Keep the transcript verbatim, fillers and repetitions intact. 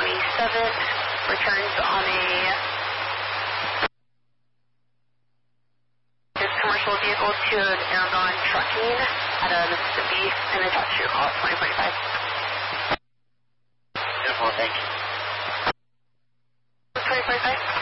twenty-seven, returns on a this commercial vehicle to Aragon Trucking out of Mississippi, and attach your call at twenty forty-five. Beautiful, thank you. twenty forty-five.